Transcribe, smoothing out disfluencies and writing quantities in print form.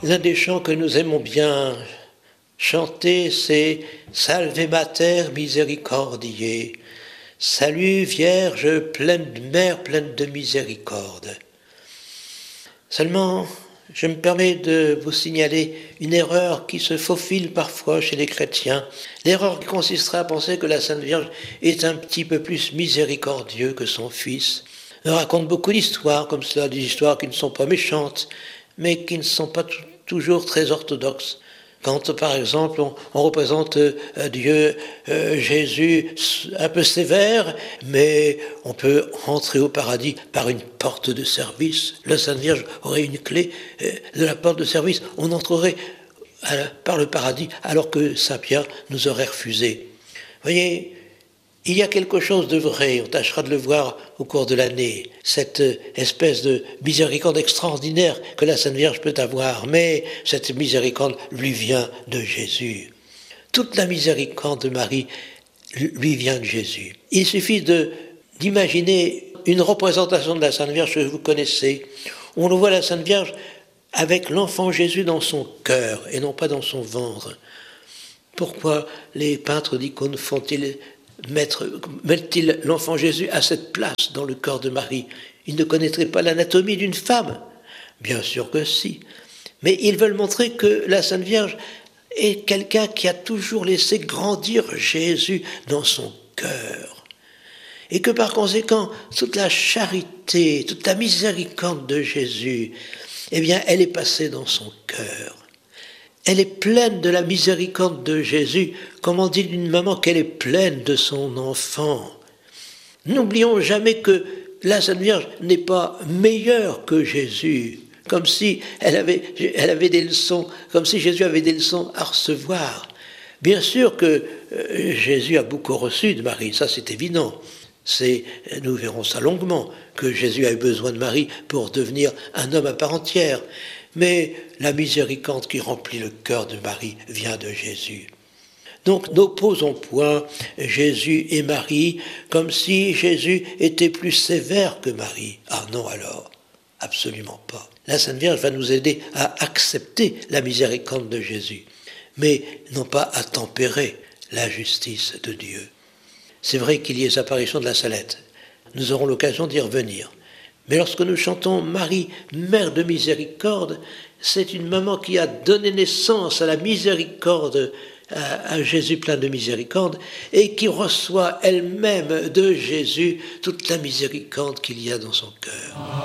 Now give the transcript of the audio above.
L'un des chants que nous aimons bien chanter, c'est « Salve Mater Misericordiae ». Salut Vierge pleine de mère, pleine de miséricorde. Seulement, je me permets de vous signaler une erreur qui se faufile parfois chez les chrétiens. L'erreur qui consisterait à penser que la Sainte Vierge est un petit peu plus miséricordieux que son Fils. On raconte beaucoup d'histoires comme cela, des histoires qui ne sont pas méchantes, mais qui ne sont pas toujours très orthodoxes. Quand, par exemple, on représente Dieu, Jésus, un peu sévère, mais on peut rentrer au paradis par une porte de service. La Sainte Vierge aurait une clé de la porte de service. On entrerait par le paradis, alors que Saint Pierre nous aurait refusé. Voyez, il y a quelque chose de vrai, on tâchera de le voir au cours de l'année, cette espèce de miséricorde extraordinaire que la Sainte Vierge peut avoir, mais cette miséricorde lui vient de Jésus. Toute la miséricorde de Marie lui vient de Jésus. Il suffit d'imaginer une représentation de la Sainte Vierge que vous connaissez. On le voit la Sainte Vierge avec l'enfant Jésus dans son cœur et non pas dans son ventre. Pourquoi les peintres d'icônes mettent-ils l'enfant Jésus à cette place dans le corps de Marie? Ils ne connaîtraient pas l'anatomie d'une femme. Bien sûr que si. Mais ils veulent montrer que la Sainte Vierge est quelqu'un qui a toujours laissé grandir Jésus dans son cœur. Et que par conséquent, toute la charité, toute la miséricorde de Jésus, eh bien, elle est passée dans son cœur. Elle est pleine de la miséricorde de Jésus, comme on dit d'une maman qu'elle est pleine de son enfant. N'oublions jamais que la Sainte Vierge n'est pas meilleure que Jésus, comme si elle avait des leçons, comme si Jésus avait des leçons à recevoir. Bien sûr que Jésus a beaucoup reçu de Marie, ça c'est évident. Nous verrons ça longuement, que Jésus a eu besoin de Marie pour devenir un homme à part entière. Mais la miséricorde qui remplit le cœur de Marie vient de Jésus. Donc n'opposons point Jésus et Marie comme si Jésus était plus sévère que Marie. Ah non alors, absolument pas. La Sainte Vierge va nous aider à accepter la miséricorde de Jésus, mais non pas à tempérer la justice de Dieu. C'est vrai qu'il y ait les apparitions de la Salette. Nous aurons l'occasion d'y revenir. Mais lorsque nous chantons Marie, Mère de miséricorde, c'est une maman qui a donné naissance à la miséricorde, à Jésus plein de miséricorde, et qui reçoit elle-même de Jésus toute la miséricorde qu'il y a dans son cœur.